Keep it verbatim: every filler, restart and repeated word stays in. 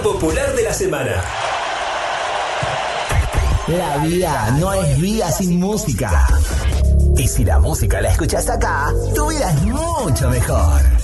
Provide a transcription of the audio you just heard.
popular de la semana. La vida no es vida sin música. Y si la música la escuchas acá, tu vida es mucho mejor.